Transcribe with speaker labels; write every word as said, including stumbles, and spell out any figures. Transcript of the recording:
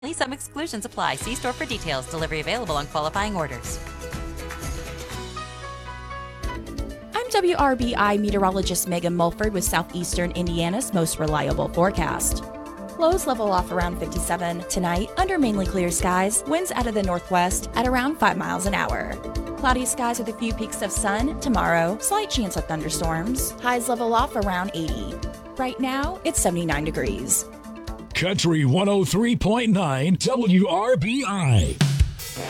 Speaker 1: Some exclusions apply. See store for details. Delivery available on qualifying orders.
Speaker 2: I'm W R B I meteorologist Megan Mulford with Southeastern Indiana's most reliable forecast. Lows level off around fifty-seven. Tonight, under mainly clear skies, winds out of the northwest at around five miles an hour. Cloudy skies with a few peaks of sun. Tomorrow, slight chance of thunderstorms. Highs level off around eighty. Right now, it's seventy-nine degrees.
Speaker 3: Country one oh three point nine W R B I.